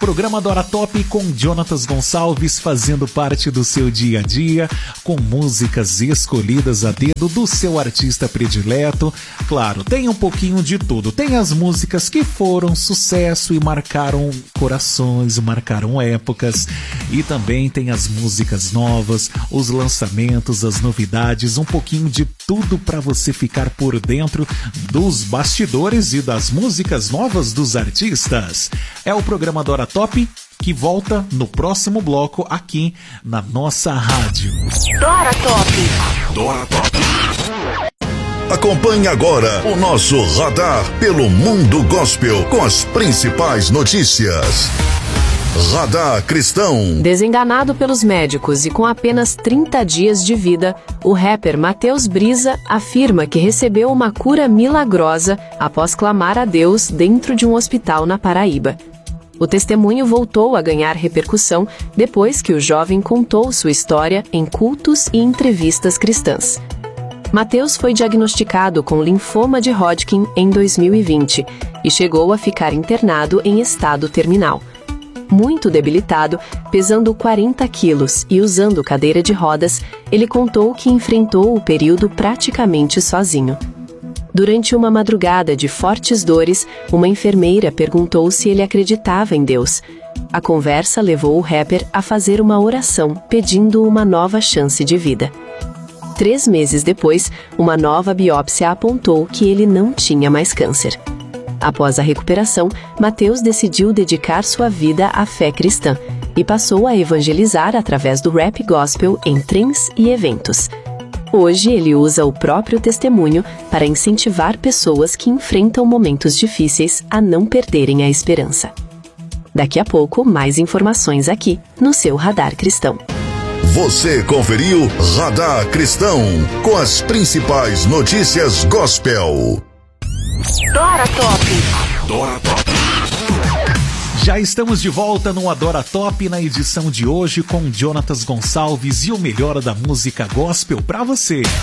programa Dora Top com Jonatas Gonçalves fazendo parte do seu dia a dia, com músicas escolhidas a dedo do seu artista predileto. Claro, tem um pouquinho de tudo. Tem as músicas que foram sucesso e marcaram corações, marcaram épocas. E também tem as músicas novas, os lançamentos, as novidades, um pouquinho de tudo para você ficar por dentro dos bastidores e das músicas novas dos artistas. É o programa Dora Top que volta no próximo bloco aqui na nossa rádio. Dora Top. Dora Top. Acompanhe agora o nosso radar pelo mundo gospel com as principais notícias. Radar Cristão. Desenganado pelos médicos e com apenas 30 dias de vida, o rapper Matheus Brisa afirma que recebeu uma cura milagrosa após clamar a Deus dentro de um hospital na Paraíba. O testemunho voltou a ganhar repercussão depois que o jovem contou sua história em cultos e entrevistas cristãs. Matheus foi diagnosticado com linfoma de Hodgkin em 2020 e chegou a ficar internado em estado terminal. Muito debilitado, pesando 40 quilos e usando cadeira de rodas, ele contou que enfrentou o período praticamente sozinho. Durante uma madrugada de fortes dores, uma enfermeira perguntou se ele acreditava em Deus. A conversa levou o rapper a fazer uma oração pedindo uma nova chance de vida. 3 meses depois, uma nova biópsia apontou que ele não tinha mais câncer. Após a recuperação, Matheus decidiu dedicar sua vida à fé cristã e passou a evangelizar através do rap gospel em trens e eventos. Hoje ele usa o próprio testemunho para incentivar pessoas que enfrentam momentos difíceis a não perderem a esperança. Daqui a pouco, mais informações aqui no seu Radar Cristão. Você conferiu Radar Cristão com as principais notícias gospel. Dora Top. Dora Top. Já estamos de volta no Adora Top na edição de hoje com Jonatas Gonçalves e o melhor da música gospel pra você.